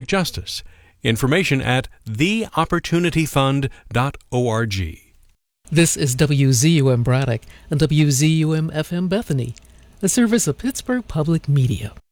justice. Information at theopportunityfund.org. This is WZUM Braddock and WZUM FM Bethany, a service of Pittsburgh Public Media.